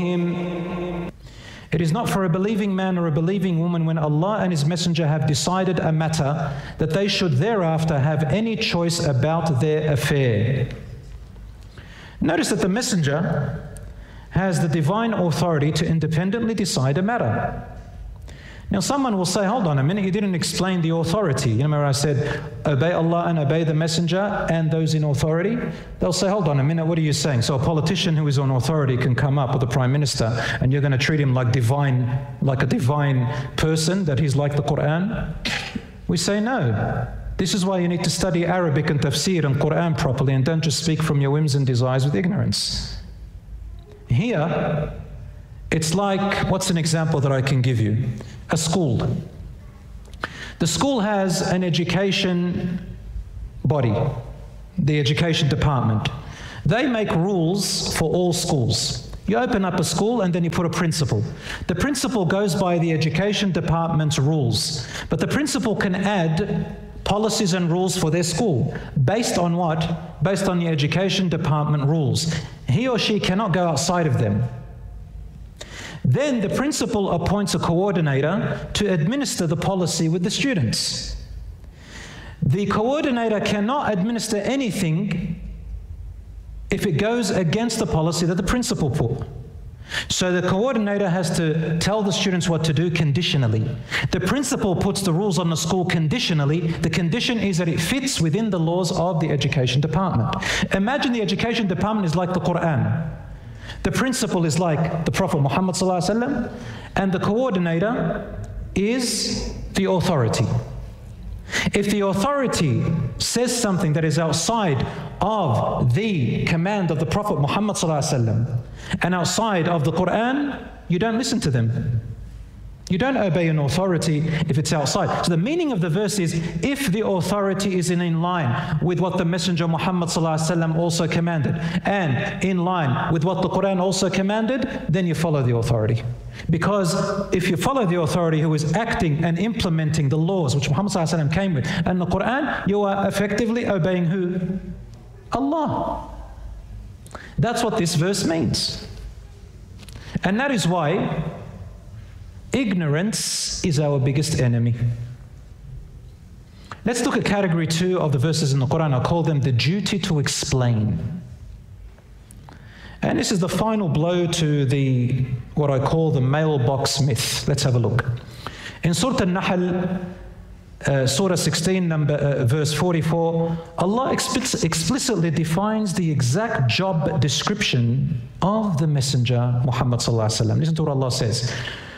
him. It is not for a believing man or a believing woman when Allah and His Messenger have decided a matter that they should thereafter have any choice about their affair. Notice that the Messenger has the divine authority to independently decide a matter. Now someone will say, hold on a minute, you didn't explain the authority. You remember I said, obey Allah and obey the Messenger and those in authority? They'll say, hold on a minute, what are you saying? So a politician who is on authority can come up with a prime minister and you're going to treat him like a divine person, that he's like the Quran? We say no. This is why you need to study Arabic and tafsir and Quran properly, and don't just speak from your whims and desires with ignorance. Here, it's like, what's an example that I can give you? A school. The school has an education body, the education department. They make rules for all schools. You open up a school and then you put a principal. The principal goes by the education department's rules, but the principal can add policies and rules for their school. Based on what? Based on the education department rules. He or she cannot go outside of them. Then the principal appoints a coordinator to administer the policy with the students. The coordinator cannot administer anything if it goes against the policy that the principal put. So the coordinator has to tell the students what to do conditionally. The principal puts the rules on the school conditionally. The condition is that it fits within the laws of the education department. Imagine the education department is like the Quran. The principal is like the Prophet Muhammad ﷺ, and the coordinator is the authority. If the authority says something that is outside of the command of the Prophet Muhammad ﷺ and outside of the Quran, you don't listen to them. You don't obey an authority if it's outside. So the meaning of the verse is, if the authority is in line with what the Messenger Muhammad ﷺ also commanded, and in line with what the Quran also commanded, then you follow the authority. Because if you follow the authority who is acting and implementing the laws which Muhammad ﷺ came with and the Quran, you are effectively obeying who? Allah. That's what this verse means. And that is why ignorance is our biggest enemy. Let's look at category 2 of the verses in the Quran. I call them the duty to explain. And this is the final blow to what I call the mailbox myth. Let's have a look. In Surah Al-Nahl, Surah 16, verse 44, Allah explicitly defines the exact job description of the Messenger Muhammad ﷺ. Listen to what Allah says.